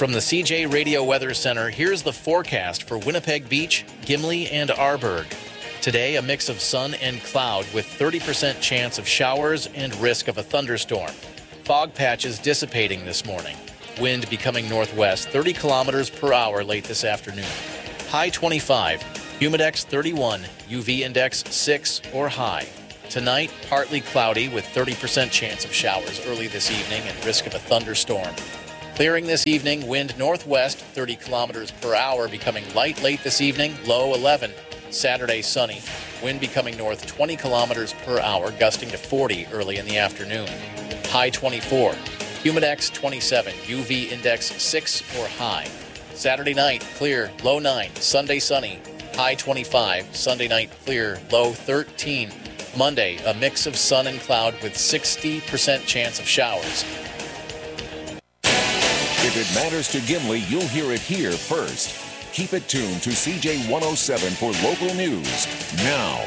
From the CJ Radio Weather Center, here's the forecast for Winnipeg Beach, Gimli, and Arborg. Today, a mix of sun and cloud with 30% chance of showers and risk of a thunderstorm. Fog patches dissipating this morning. Wind becoming northwest 30 kilometers per hour late this afternoon. High 25, humidex 31, UV index 6 or high. Tonight, partly cloudy with 30% chance of showers early this evening and risk of a thunderstorm. Clearing this evening, wind northwest 30 kilometers per hour becoming light late this evening, low 11. Saturday sunny, wind becoming north 20 kilometers per hour, gusting to 40 early in the afternoon. High 24, humidex 27, UV index 6 or high. Saturday night clear, low 9. Sunday sunny, high 25. Sunday night clear, low 13. Monday, a mix of sun and cloud with 60% chance of showers. If it matters to Gimli, you'll hear it here first. Keep it tuned to CJ 107 for local news now.